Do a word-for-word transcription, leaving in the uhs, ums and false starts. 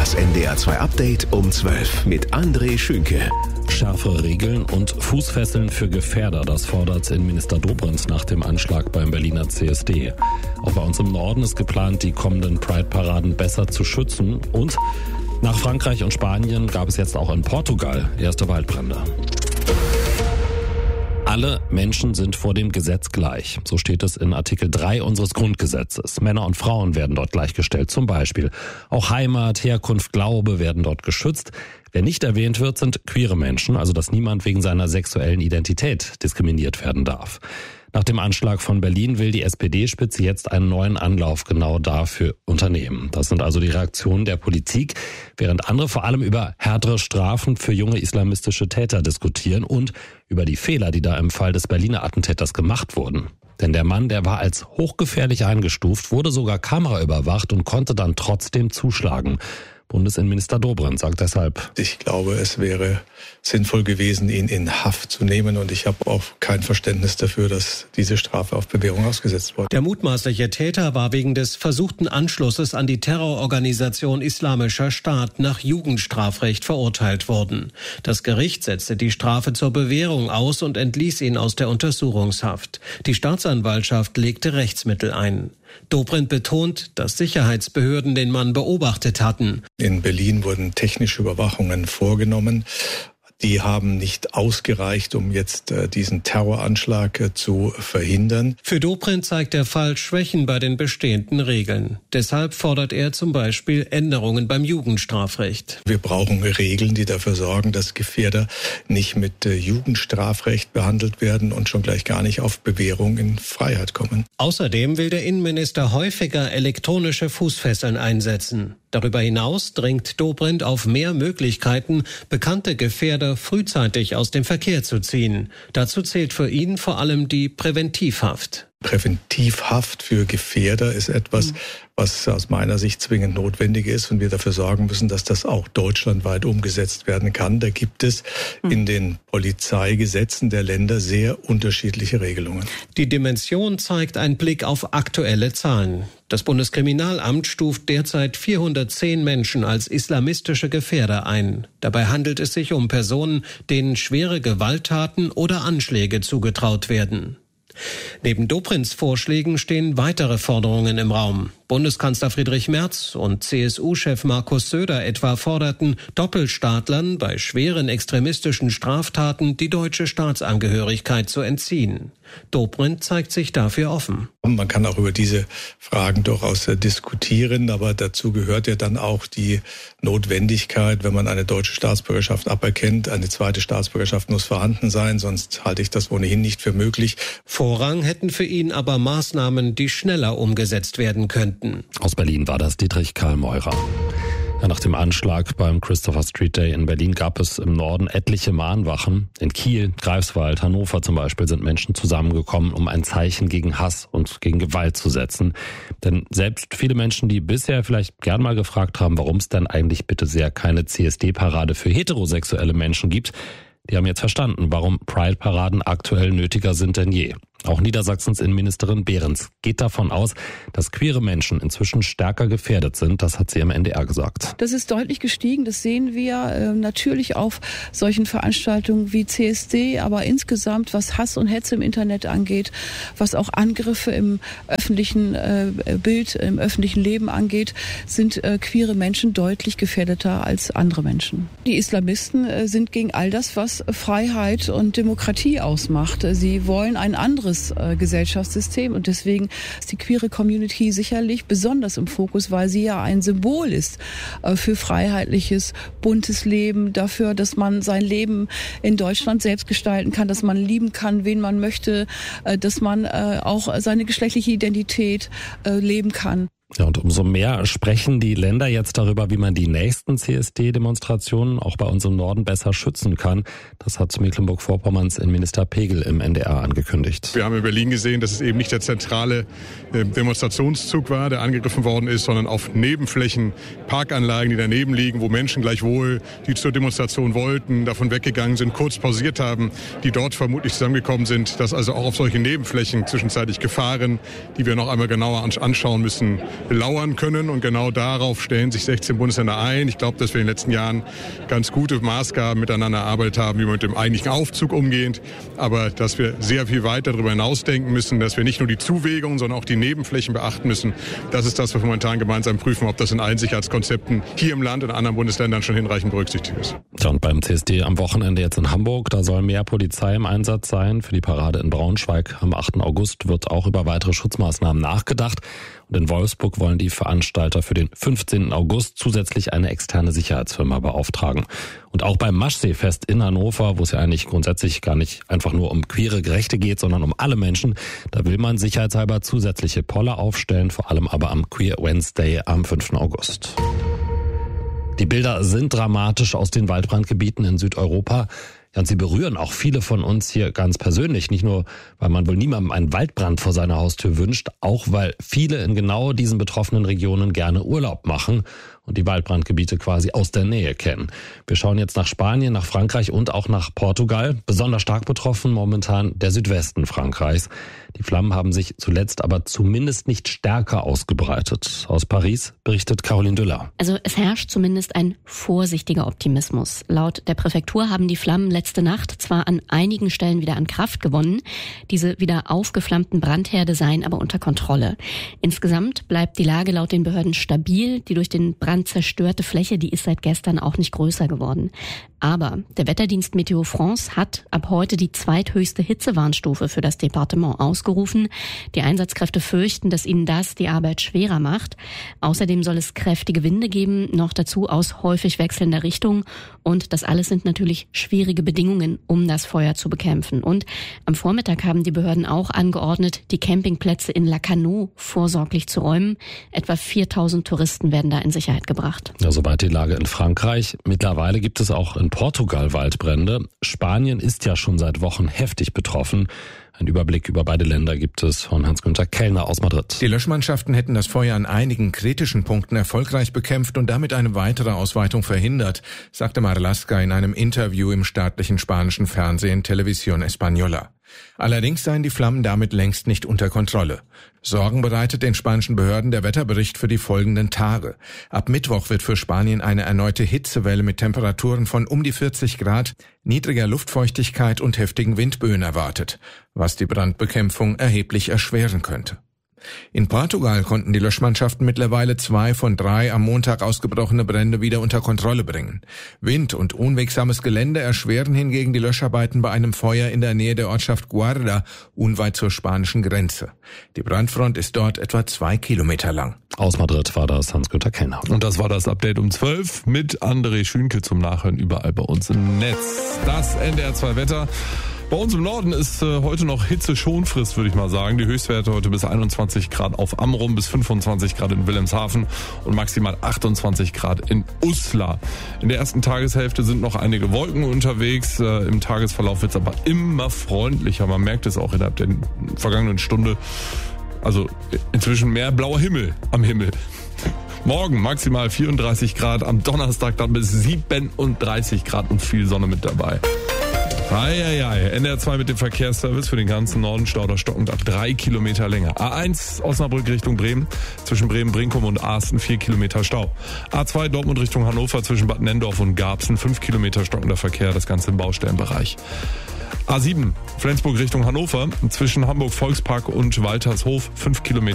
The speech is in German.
Das N D R zwei Update um zwölf mit André Schünke. Schärfere Regeln und Fußfesseln für Gefährder, das fordert Innenminister Dobrindt nach dem Anschlag beim Berliner C S D. Auch bei uns im Norden ist geplant, die kommenden Pride-Paraden besser zu schützen. Und nach Frankreich und Spanien gab es jetzt auch in Portugal erste Waldbrände. Alle Menschen sind vor dem Gesetz gleich. So steht es in Artikel drei unseres Grundgesetzes. Männer und Frauen werden dort gleichgestellt, zum Beispiel. Auch Heimat, Herkunft, Glaube werden dort geschützt. Wer nicht erwähnt wird, sind queere Menschen, also dass niemand wegen seiner sexuellen Identität diskriminiert werden darf. Nach dem Anschlag von Berlin will die S P D-Spitze jetzt einen neuen Anlauf genau dafür unternehmen. Das sind also die Reaktionen der Politik, während andere vor allem über härtere Strafen für junge islamistische Täter diskutieren und über die Fehler, die da im Fall des Berliner Attentäters gemacht wurden. Denn der Mann, der war als hochgefährlich eingestuft, wurde sogar kameraüberwacht und konnte dann trotzdem zuschlagen. Bundesinnenminister Dobrindt sagt deshalb: Ich glaube, es wäre sinnvoll gewesen, ihn in Haft zu nehmen. Und ich habe auch kein Verständnis dafür, dass diese Strafe auf Bewährung ausgesetzt wurde. Der mutmaßliche Täter war wegen des versuchten Anschlusses an die Terrororganisation Islamischer Staat nach Jugendstrafrecht verurteilt worden. Das Gericht setzte die Strafe zur Bewährung aus und entließ ihn aus der Untersuchungshaft. Die Staatsanwaltschaft legte Rechtsmittel ein. Dobrindt betont, dass Sicherheitsbehörden den Mann beobachtet hatten. In Berlin wurden technische Überwachungen vorgenommen. Die haben nicht ausgereicht, um jetzt äh, diesen Terroranschlag äh, zu verhindern. Für Dobrindt zeigt der Fall Schwächen bei den bestehenden Regeln. Deshalb fordert er zum Beispiel Änderungen beim Jugendstrafrecht. Wir brauchen Regeln, die dafür sorgen, dass Gefährder nicht mit äh, Jugendstrafrecht behandelt werden und schon gleich gar nicht auf Bewährung in Freiheit kommen. Außerdem will der Innenminister häufiger elektronische Fußfesseln einsetzen. Darüber hinaus dringt Dobrindt auf mehr Möglichkeiten, bekannte Gefährder frühzeitig aus dem Verkehr zu ziehen. Dazu zählt für ihn vor allem die Präventivhaft. Präventivhaft für Gefährder ist etwas, was aus meiner Sicht zwingend notwendig ist und wir dafür sorgen müssen, dass das auch deutschlandweit umgesetzt werden kann. Da gibt es in den Polizeigesetzen der Länder sehr unterschiedliche Regelungen. Die Dimension zeigt ein Blick auf aktuelle Zahlen. Das Bundeskriminalamt stuft derzeit vierhundertzehn Menschen als islamistische Gefährder ein. Dabei handelt es sich um Personen, denen schwere Gewalttaten oder Anschläge zugetraut werden. Neben Dobrindts Vorschlägen stehen weitere Forderungen im Raum. Bundeskanzler Friedrich Merz und C S U-Chef Markus Söder etwa forderten, Doppelstaatlern bei schweren extremistischen Straftaten die deutsche Staatsangehörigkeit zu entziehen. Dobrindt zeigt sich dafür offen. Man kann auch über diese Fragen durchaus diskutieren, aber dazu gehört ja dann auch die Notwendigkeit, wenn man eine deutsche Staatsbürgerschaft aberkennt, eine zweite Staatsbürgerschaft muss vorhanden sein, sonst halte ich das ohnehin nicht für möglich. Vorrang hätten für ihn aber Maßnahmen, die schneller umgesetzt werden könnten. Aus Berlin war das Dietrich Karl Meurer. Ja, nach dem Anschlag beim Christopher Street Day in Berlin gab es im Norden etliche Mahnwachen. In Kiel, Greifswald, Hannover zum Beispiel sind Menschen zusammengekommen, um ein Zeichen gegen Hass und gegen Gewalt zu setzen. Denn selbst viele Menschen, die bisher vielleicht gern mal gefragt haben, warum es denn eigentlich bitte sehr keine C S D-Parade für heterosexuelle Menschen gibt, die haben jetzt verstanden, warum Pride-Paraden aktuell nötiger sind denn je. Auch Niedersachsens Innenministerin Behrens geht davon aus, dass queere Menschen inzwischen stärker gefährdet sind. Das hat sie im N D R gesagt. Das ist deutlich gestiegen. Das sehen wir äh, natürlich auf solchen Veranstaltungen wie C S D, aber insgesamt, was Hass und Hetze im Internet angeht, was auch Angriffe im öffentlichen äh, Bild, im öffentlichen Leben angeht, sind äh, queere Menschen deutlich gefährdeter als andere Menschen. Die Islamisten äh, sind gegen all das, was Freiheit und Demokratie ausmacht. Sie wollen ein anderes Gesellschaftssystem und deswegen ist die queere Community sicherlich besonders im Fokus, weil sie ja ein Symbol ist für freiheitliches, buntes Leben, dafür, dass man sein Leben in Deutschland selbst gestalten kann, dass man lieben kann, wen man möchte, dass man auch seine geschlechtliche Identität leben kann. Ja, und umso mehr sprechen die Länder jetzt darüber, wie man die nächsten C S D-Demonstrationen auch bei uns im Norden besser schützen kann. Das hat Mecklenburg-Vorpommerns Innenminister Pegel im N D R angekündigt. Wir haben in Berlin gesehen, dass es eben nicht der zentrale Demonstrationszug war, der angegriffen worden ist, sondern auf Nebenflächen, Parkanlagen, die daneben liegen, wo Menschen gleichwohl, die zur Demonstration wollten, davon weggegangen sind, kurz pausiert haben, die dort vermutlich zusammengekommen sind, dass also auch auf solchen Nebenflächen zwischenzeitlich Gefahren, die wir noch einmal genauer anschauen müssen, lauern können. Und genau darauf stellen sich sechzehn Bundesländer ein. Ich glaube, dass wir in den letzten Jahren ganz gute Maßgaben miteinander erarbeitet haben, wie man mit dem eigentlichen Aufzug umgeht. Aber dass wir sehr viel weiter darüber hinausdenken müssen, dass wir nicht nur die Zuwägungen, sondern auch die Nebenflächen beachten müssen. Das ist das, was wir momentan gemeinsam prüfen, ob das in allen Sicherheitskonzepten hier im Land und in anderen Bundesländern schon hinreichend berücksichtigt ist. Ja, und beim C S D am Wochenende jetzt in Hamburg, da soll mehr Polizei im Einsatz sein. Für die Parade in Braunschweig am achten August wird auch über weitere Schutzmaßnahmen nachgedacht. Und in Wolfsburg wollen die Veranstalter für den fünfzehnten August zusätzlich eine externe Sicherheitsfirma beauftragen. Und auch beim Maschseefest in Hannover, wo es ja eigentlich grundsätzlich gar nicht einfach nur um queere Gerechte geht, sondern um alle Menschen, da will man sicherheitshalber zusätzliche Poller aufstellen, vor allem aber am Queer Wednesday am fünften August. Die Bilder sind dramatisch aus den Waldbrandgebieten in Südeuropa. Ja, und sie berühren auch viele von uns hier ganz persönlich. Nicht nur, weil man wohl niemandem einen Waldbrand vor seiner Haustür wünscht, auch weil viele in genau diesen betroffenen Regionen gerne Urlaub machen und die Waldbrandgebiete quasi aus der Nähe kennen. Wir schauen jetzt nach Spanien, nach Frankreich und auch nach Portugal. Besonders stark betroffen momentan der Südwesten Frankreichs. Die Flammen haben sich zuletzt aber zumindest nicht stärker ausgebreitet. Aus Paris berichtet Caroline Düller. Also es herrscht zumindest ein vorsichtiger Optimismus. Laut der Präfektur haben die Flammen letzte Nacht zwar an einigen Stellen wieder an Kraft gewonnen, diese wieder aufgeflammten Brandherde seien aber unter Kontrolle. Insgesamt bleibt die Lage laut den Behörden stabil. Die durch den Brand zerstörte Fläche, die ist seit gestern auch nicht größer geworden. Aber der Wetterdienst Meteo France hat ab heute die zweithöchste Hitzewarnstufe für das Departement ausgerufen. Die Einsatzkräfte fürchten, dass ihnen das die Arbeit schwerer macht. Außerdem soll es kräftige Winde geben, noch dazu aus häufig wechselnder Richtung. Und das alles sind natürlich schwierige Bedingungen, um das Feuer zu bekämpfen. Und am Vormittag haben die Behörden auch angeordnet, die Campingplätze in Lacanau vorsorglich zu räumen. Etwa viertausend Touristen werden da in Sicherheit gebracht. Ja, soweit die Lage in Frankreich. Mittlerweile gibt es auch in Portugal Waldbrände. Spanien ist ja schon seit Wochen heftig betroffen. Ein Überblick über beide Länder gibt es von Hans-Günther Kellner aus Madrid. Die Löschmannschaften hätten das Feuer an einigen kritischen Punkten erfolgreich bekämpft und damit eine weitere Ausweitung verhindert, sagte Marlaska in einem Interview im staatlichen spanischen Fernsehen Televisión Española. Allerdings seien die Flammen damit längst nicht unter Kontrolle. Sorgen bereitet den spanischen Behörden der Wetterbericht für die folgenden Tage. Ab Mittwoch wird für Spanien eine erneute Hitzewelle mit Temperaturen von um die vierzig Grad, niedriger Luftfeuchtigkeit und heftigen Windböen erwartet, was die Brandbekämpfung erheblich erschweren könnte. In Portugal konnten die Löschmannschaften mittlerweile zwei von drei am Montag ausgebrochene Brände wieder unter Kontrolle bringen. Wind und unwegsames Gelände erschweren hingegen die Löscharbeiten bei einem Feuer in der Nähe der Ortschaft Guarda, unweit zur spanischen Grenze. Die Brandfront ist dort etwa zwei Kilometer lang. Aus Madrid war das Hans-Günther Kellner. Und das war das Update um zwölf mit André Schünke zum Nachhören überall bei uns im Netz. Das N D R zwei Wetter. Bei uns im Norden ist äh, heute noch Hitzeschonfrist, würde ich mal sagen. Die Höchstwerte heute bis einundzwanzig Grad auf Amrum, bis fünfundzwanzig Grad in Wilhelmshaven und maximal achtundzwanzig Grad in Uslar. In der ersten Tageshälfte sind noch einige Wolken unterwegs. Äh, Im Tagesverlauf wird es aber immer freundlicher. Man merkt es auch innerhalb der vergangenen Stunde. Also inzwischen mehr blauer Himmel am Himmel. Morgen maximal vierunddreißig Grad, am Donnerstag dann bis siebenunddreißig Grad und viel Sonne mit dabei. Eieiei, N D R zwei mit dem Verkehrsservice für den ganzen Norden, Stauder stockend ab drei Kilometer länger. A eins Osnabrück Richtung Bremen, zwischen Bremen-Brinkum und Asten vier Kilometer Stau. A zwei Dortmund Richtung Hannover, zwischen Bad Nendorf und Garbsen fünf Kilometer stockender Verkehr, das Ganze im Baustellenbereich. A sieben Flensburg Richtung Hannover, zwischen Hamburg Volkspark und Waltershof fünf Kilometer